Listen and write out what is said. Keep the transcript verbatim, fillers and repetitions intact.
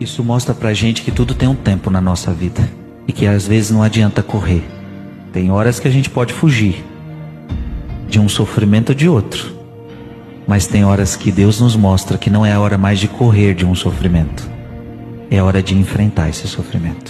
Isso mostra pra gente que tudo tem um tempo na nossa vida e que às vezes não adianta correr. Tem horas que a gente pode fugir de um sofrimento ou de outro, mas tem horas que Deus nos mostra que não é a hora mais de correr de um sofrimento, é hora de enfrentar esse sofrimento.